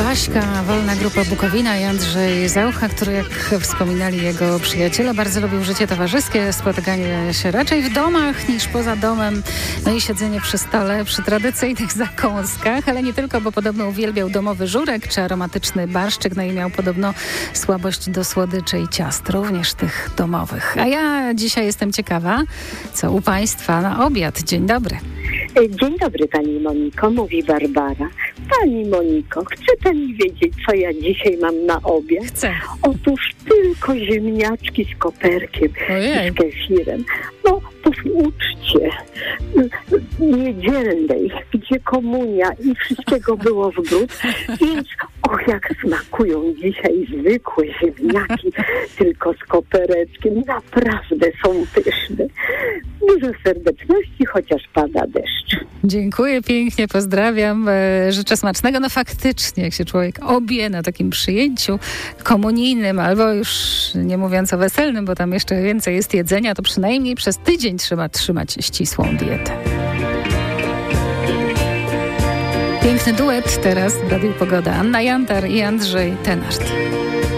Baśka, Wolna Grupa Bukowina i Andrzej Zaucha, który, jak wspominali jego przyjaciele, bardzo lubił życie towarzyskie, spotykanie się raczej w domach niż poza domem, no i siedzenie przy stole, przy tradycyjnych zakąskach, ale nie tylko, bo podobno uwielbiał domowy żurek czy aromatyczny barszczyk, no i miał podobno słabość do słodyczy i ciast, również tych domowych. A ja dzisiaj jestem ciekawa, co u Państwa na obiad. Dzień dobry. Dzień dobry, pani Moniko, mówi Barbara. Pani Moniko, chce pani wiedzieć, co ja dzisiaj mam na obiad? Chcę. Otóż tylko ziemniaczki z koperkiem i z kefirem. No, to w uczcie niedzielnej, gdzie komunia i wszystkiego było w bród, więc jak smakują dzisiaj zwykłe ziemniaki, tylko z kopereczkiem. Naprawdę są pyszne. Dużo serdeczności, chociaż pada deszcz. Dziękuję pięknie, pozdrawiam. Życzę smacznego. No faktycznie, jak się człowiek obie na takim przyjęciu komunijnym, albo już nie mówiąc o weselnym, bo tam jeszcze więcej jest jedzenia, to przynajmniej przez tydzień trzeba trzymać ścisłą dietę. Piękny duet teraz w Radiu Pogoda. Anna Jantar i Andrzej Tenart.